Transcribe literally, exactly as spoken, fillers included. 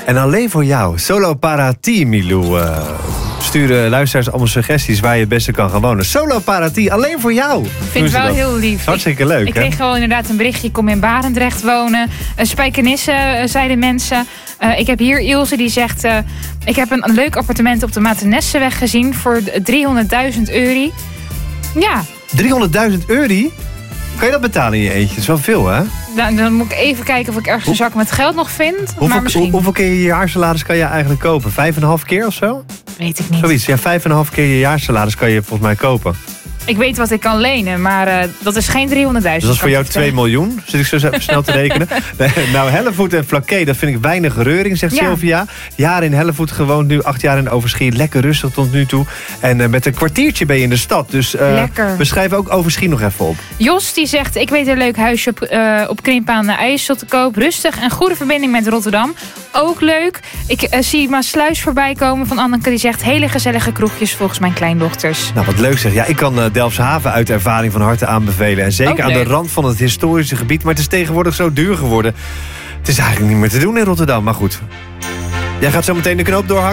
En alleen voor jou, Solo para ti, Milou. Uh, sturen luisteraars allemaal suggesties waar je het beste kan gaan wonen. Solo para ti, alleen voor jou. Ik vind het wel dat. heel lief. Hartstikke leuk, Ik hè? kreeg wel inderdaad een berichtje, ik kom in Barendrecht wonen. Uh, Spijkenisse, uh, zeiden mensen. Uh, ik heb hier Ilse die zegt... Uh, ik heb een, een leuk appartement op de Mathenesseweg gezien voor driehonderdduizend euro. Ja. driehonderdduizend euro? Kan je dat betalen in je eentje? Dat is wel veel, hè? Dan, dan moet ik even kijken of ik ergens een zak met geld nog vind. Hoeveel, maar misschien... hoe, hoeveel keer je jaarsalaris kan je eigenlijk kopen? Vijf en een half keer of zo? Weet ik niet. Zoiets, ja, vijf en een half keer je jaarsalaris kan je volgens mij kopen. Ik weet wat ik kan lenen, maar uh, dat is geen driehonderdduizend. Dus dat is voor jou twee miljoen, zit ik zo even snel te rekenen. Nou, Hellevoet en Flaké, dat vind ik weinig reuring, zegt ja. Sylvia. Jaren in Hellevoet gewoond, nu acht jaar in Overschie. Lekker rustig tot nu toe. En uh, met een kwartiertje ben je in de stad. Dus uh, we schrijven ook Overschie nog even op. Jos die zegt, ik weet een leuk huisje op, uh, op Krimpaan de IJssel te koop. Rustig en goede verbinding met Rotterdam. Ook leuk. Ik uh, zie Maasluis voorbij komen van Anneke. Die zegt, hele gezellige kroegjes volgens mijn kleindochters. Nou, wat leuk zeg. Ja, ik kan uh, Delfshaven uit ervaring van harte aanbevelen. En zeker aan de rand van het historische gebied. Maar het is tegenwoordig zo duur geworden. Het is eigenlijk niet meer te doen in Rotterdam, maar goed. Jij gaat zo meteen de knoop doorhakken?